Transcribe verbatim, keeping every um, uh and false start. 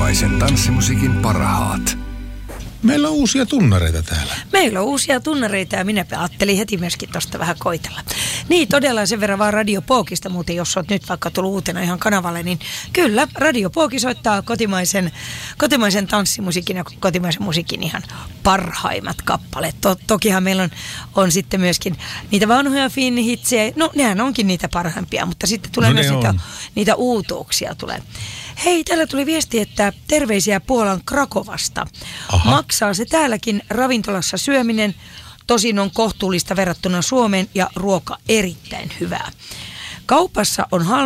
Kotimaisen tanssimusiikin parhaat. Meillä on uusia tunnareita täällä. Meillä on uusia tunnareita ja minä ajattelin heti myöskin tuosta vähän koitella. Niin, todella sen verran vaan Radio Pookista muuten, jos olet nyt vaikka tullut uutena ihan kanavalle, niin kyllä, Radio Pooki soittaa kotimaisen, kotimaisen tanssimusiikin ja kotimaisen musiikin ihan parhaimmat kappaleet. To, tokihan meillä on, on sitten myöskin niitä vanhoja finnihitsejä, no nehän onkin niitä parhaimpia, mutta sitten tulee No myös ne niitä, on. niitä uutuuksia tulee. Hei, täällä tuli viesti, että terveisiä Puolan Krakovasta. Aha. Maksaa se täälläkin ravintolassa syöminen. Tosin on kohtuullista verrattuna Suomeen ja ruoka erittäin hyvää. Kaupassa on halpa